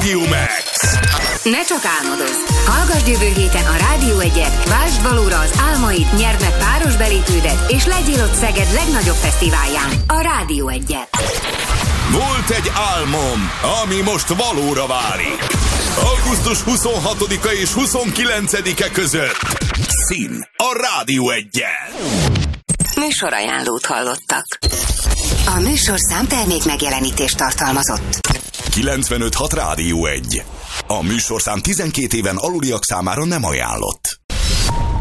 Max. Ne csak álmodozz! Hallgass jövő héten a Rádió 1-et, vásd valóra az álmaid, nyerd meg páros belépődet, és legyél ott Szeged legnagyobb fesztiválján, a Rádió 1-et. Volt egy álmom, ami most valóra válik. Augusztus 26-a és 29-e között. Szín a Rádió 1-jel. Műsorajánlót hallottak. A műsorszám termék megjelenítést tartalmazott. 95.6 Rádió 1. A műsorszám 12 éven aluliak számára nem ajánlott.